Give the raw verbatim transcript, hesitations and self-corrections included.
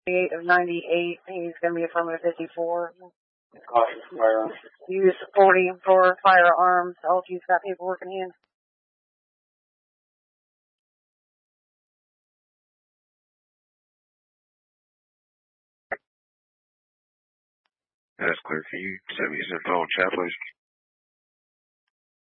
eight of ninety-eight. He's going to be affirmative fifty-four. Cautious firearms. Use forty for firearms. All of you've got paperwork in hand. That's clear for you. Send me some phone chat, please.